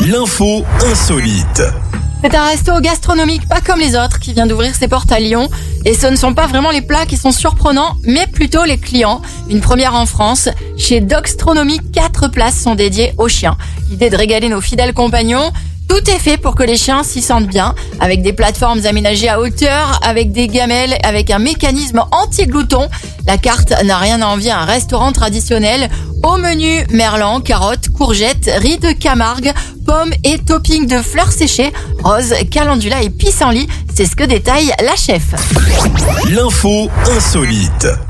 L'info insolite. C'est un resto gastronomique pas comme les autres qui vient d'ouvrir ses portes à Lyon. Et ce ne sont pas vraiment les plats qui sont surprenants, mais plutôt les clients. Une première en France. Chez Dogstronomy, 4 places sont dédiées aux chiens. L'idée de régaler nos fidèles compagnons. Tout est fait pour que les chiens s'y sentent bien, avec des plateformes aménagées à hauteur, avec des gamelles, avec un mécanisme anti-glouton. La carte n'a rien à envier à un restaurant traditionnel. Au menu, merlan, carottes, courgettes, riz de Camargue, pommes et topping de fleurs séchées, roses, calendula et pissenlit. C'est ce que détaille la chef. L'info insolite.